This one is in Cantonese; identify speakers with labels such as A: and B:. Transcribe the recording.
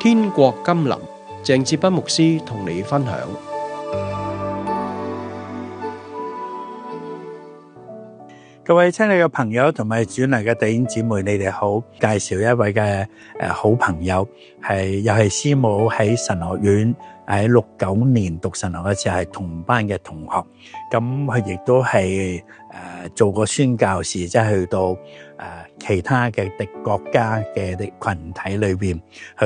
A: 天國甘霖，鄭志斌牧師同你分享。
B: 各位親愛嘅朋友同埋主內嘅弟兄姊妹，你哋好。介紹一位嘅好朋友，又係師母喺神學院喺69年讀神學嘅時候係同班嘅同學。咁佢亦都係做過宣教士，即係去到其他嘅敵國家嘅群體裏邊